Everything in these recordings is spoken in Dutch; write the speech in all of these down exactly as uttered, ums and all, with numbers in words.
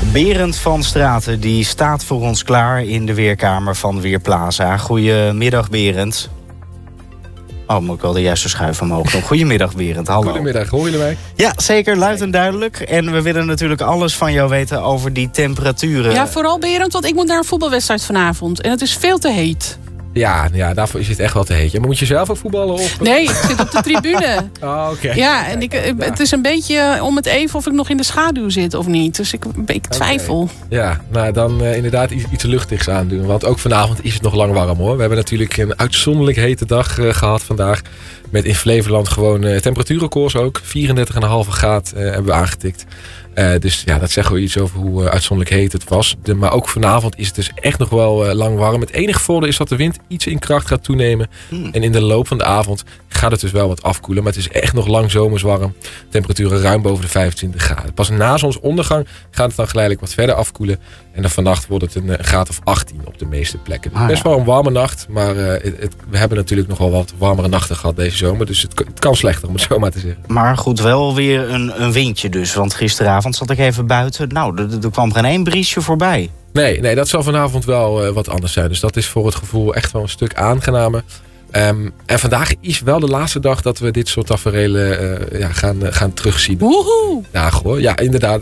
Berend van Straten die staat voor ons klaar in de weerkamer van Weerplaza. Goedemiddag, Berend. Oh, moet ik wel de juiste schuif omhoog doen. Goedemiddag, Berend. Hallo. Goedemiddag, hoor jullie mij? Ja, zeker. Luid en duidelijk. En we willen natuurlijk alles van jou weten over die temperaturen. Ja, vooral Berend, want ik moet naar een voetbalwedstrijd vanavond. En het is veel te heet. Ja, ja, daarvoor is het echt wel te heet. Maar moet je zelf ook voetballen? Of? Nee, ik zit op de tribune. Oh, oké. Okay. Ja, en ik, het is een beetje om het even of ik nog in de schaduw zit of niet. Dus ik, ik twijfel. Okay. Ja, nou dan uh, inderdaad iets, iets luchtigs aandoen. Want ook vanavond is het nog lang warm, hoor. We hebben natuurlijk een uitzonderlijk hete dag uh, gehad vandaag. Met in Flevoland gewoon uh, temperatuurrecords ook. vierendertig komma vijf graad uh, hebben we aangetikt. Uh, dus ja, dat zegt wel iets over hoe uh, uitzonderlijk heet het was. De, maar ook vanavond is het dus echt nog wel uh, lang warm. Het enige voordeel is dat de wind iets in kracht gaat toenemen. Hmm. En in de loop van de avond gaat het dus wel wat afkoelen. Maar het is echt nog lang zomers warm. Temperaturen ruim boven de vijfentwintig graden. Pas na zonsondergang gaat het dan geleidelijk wat verder afkoelen. En dan vannacht wordt het een, een graad of achttien op de meeste plekken. Dus ah, best ja. wel een warme nacht. Maar uh, het, het, we hebben natuurlijk nog wel wat warmere nachten gehad deze zomer. Dus het, het kan slechter, om het zo maar te zeggen. Maar goed, wel weer een, een windje dus. Want gisteravond zat ik even buiten. Nou, er, er kwam geen één briesje voorbij. Nee, nee, dat zal vanavond wel uh, wat anders zijn. Dus dat is voor het gevoel echt wel een stuk aangenamer. Um, en vandaag is wel de laatste dag dat we dit soort taferelen uh, ja, gaan, uh, gaan terugzien. Woehoe! Ja, goh, ja, inderdaad.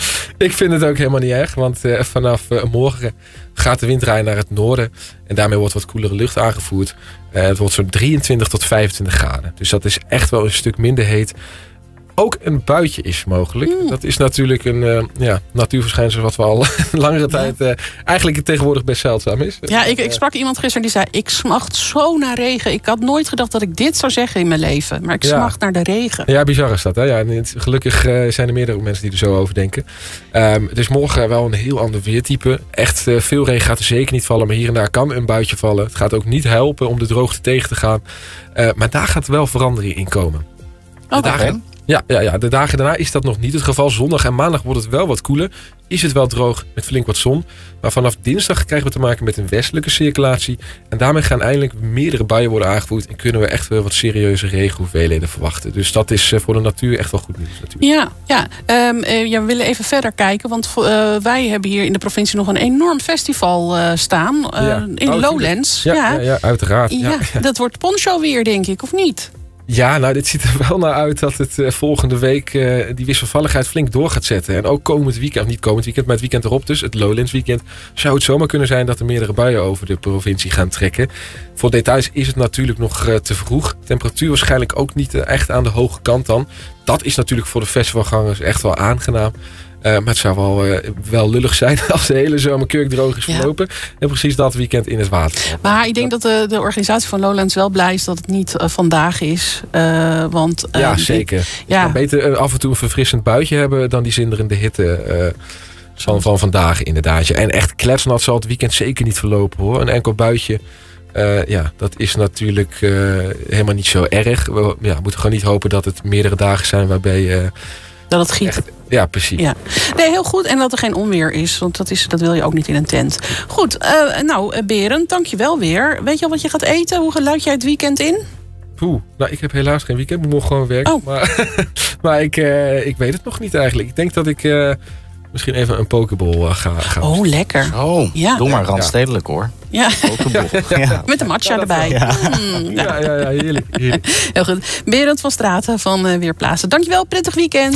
Ik vind het ook helemaal niet erg. Want uh, vanaf uh, morgen gaat de wind draaien naar het noorden. En daarmee wordt wat koelere lucht aangevoerd. Uh, het wordt zo'n drieëntwintig tot vijfentwintig graden. Dus dat is echt wel een stuk minder heet. Ook een buitje is mogelijk. Mm. Dat is natuurlijk een uh, ja, natuurverschijnsel wat we al langere tijd uh, eigenlijk tegenwoordig best zeldzaam is. Ja, ik, ik sprak iemand gisteren die zei, ik smacht zo naar regen. Ik had nooit gedacht dat ik dit zou zeggen in mijn leven. Maar ik ja. smacht naar de regen. Ja, bizar is dat. Hè? Ja, het, gelukkig uh, zijn er meerdere mensen die er zo over denken. Um, het is morgen wel een heel ander weertype. Echt uh, veel regen gaat er zeker niet vallen. Maar hier en daar kan een buitje vallen. Het gaat ook niet helpen om de droogte tegen te gaan. Uh, maar daar gaat wel verandering in komen. Oh, dagen, Ja, ja, ja, de dagen daarna is dat nog niet het geval. Zondag en maandag wordt het wel wat koeler. Is het wel droog met flink wat zon. Maar vanaf dinsdag krijgen we te maken met een westelijke circulatie. En daarmee gaan eindelijk meerdere buien worden aangevoerd. En kunnen we echt wel wat serieuze regenhoeveelheden verwachten. Dus dat is voor de natuur echt wel goed nieuws natuurlijk. Ja, ja. Um, ja we willen even verder kijken. Want uh, wij hebben hier in de provincie nog een enorm festival uh, staan. Uh, ja. In oh, Lowlands. Ja, ja. Ja, ja, uiteraard. Ja, ja. Dat wordt poncho weer, denk ik, of niet? Ja, nou, dit ziet er wel naar uit dat het uh, volgende week uh, die wisselvalligheid flink door gaat zetten. En ook komend weekend, niet komend weekend, maar het weekend erop dus, het Lowlands weekend, zou het zomaar kunnen zijn dat er meerdere buien over de provincie gaan trekken. Voor details is het natuurlijk nog uh, te vroeg. Temperatuur waarschijnlijk ook niet uh, echt aan de hoge kant dan. Dat is natuurlijk voor de festivalgangers echt wel aangenaam. Uh, maar het zou wel, uh, wel lullig zijn als de hele zomer kurkdroog is verlopen. Ja. En precies dat weekend in het water. Maar ik denk dat de, de organisatie van Lowlands wel blij is dat het niet uh, vandaag is. Uh, want, uh, ja, zeker. Ja. Je beter uh, af en toe een verfrissend buitje hebben dan die zinderende hitte uh, van, van vandaag inderdaad. En echt kletsnat zal het weekend zeker niet verlopen, hoor. Een enkel buitje. Uh, ja, dat is natuurlijk uh, helemaal niet zo erg. We ja, moeten gewoon niet hopen dat het meerdere dagen zijn waarbij... Uh, Dat het giet. Echt, ja, precies. Ja. Nee, heel goed. En dat er geen onweer is. Want dat, is, dat wil je ook niet in een tent. Goed. Uh, nou, Berend, dank je wel weer. Weet je al wat je gaat eten? Hoe luid jij het weekend in? Poeh. Nou, ik heb helaas geen weekend. Ik moet gewoon werken. Oh. Maar, maar ik, uh, ik weet het nog niet eigenlijk. Ik denk dat ik uh, misschien even een pokeball uh, ga, ga. Oh, lekker. Oh, ja. Doe maar randstedelijk, hoor. Ja. Pokeball. Ja. Met een matcha ja, erbij. Ja. Mm, ja, ja, ja, heerlijk. heerlijk. Heel goed. Berend van Straten van uh, Weerplaza. Dankjewel, prettig weekend.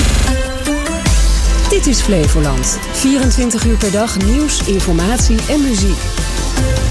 Dit is Flevoland. vierentwintig uur per dag nieuws, informatie en muziek.